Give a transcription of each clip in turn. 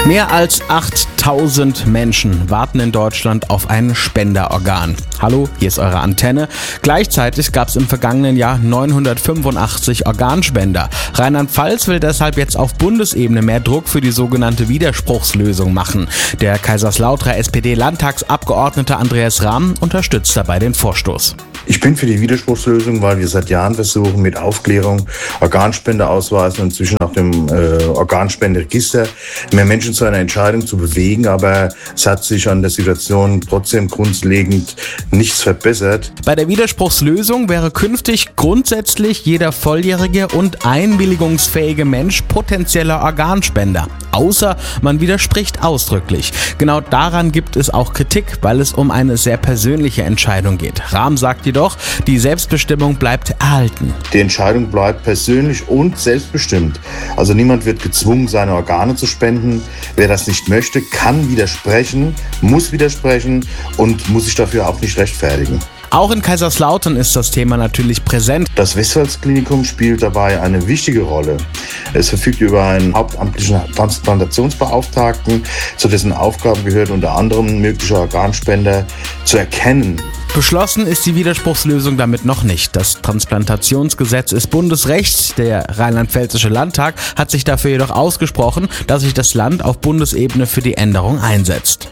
Mehr als 8000 Menschen warten in Deutschland auf ein Spenderorgan. Hallo, hier ist eure Antenne. Gleichzeitig gab es im vergangenen Jahr 985 Organspender. Rheinland-Pfalz will deshalb jetzt auf Bundesebene mehr Druck für die sogenannte Widerspruchslösung machen. Der Kaiserslauterer SPD-Landtagsabgeordnete Andreas Rahm unterstützt dabei den Vorstoß. Ich bin für die Widerspruchslösung, weil wir seit Jahren versuchen, mit Aufklärung, Organspendeausweisen und inzwischen auch dem Organspenderegister mehr Menschen zu einer Entscheidung zu bewegen. Aber es hat sich an der Situation trotzdem grundlegend nichts verbessert. Bei der Widerspruchslösung wäre künftig grundsätzlich jeder volljährige und einwilligungsfähige Mensch potenzieller Organspender. Außer man widerspricht ausdrücklich. Genau daran gibt es auch Kritik, weil es um eine sehr persönliche Entscheidung geht. Rahm sagt jedoch, die Selbstbestimmung bleibt erhalten. Die Entscheidung bleibt persönlich und selbstbestimmt. Also niemand wird gezwungen, seine Organe zu spenden. Wer das nicht möchte, kann widersprechen, muss widersprechen und muss sich dafür auch nicht rechtfertigen. Auch in Kaiserslautern ist das Thema natürlich präsent. Das Westpfalz-Klinikum spielt dabei eine wichtige Rolle. Es verfügt über einen hauptamtlichen Transplantationsbeauftragten, zu dessen Aufgaben gehört unter anderem mögliche Organspender zu erkennen. Beschlossen ist die Widerspruchslösung damit noch nicht. Das Transplantationsgesetz ist Bundesrecht. Der Rheinland-Pfälzische Landtag hat sich dafür jedoch ausgesprochen, dass sich das Land auf Bundesebene für die Änderung einsetzt.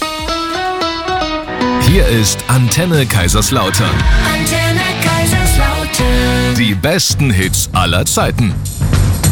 Hier ist Antenne Kaiserslautern. Antenne Kaiserslautern. Die besten Hits aller Zeiten.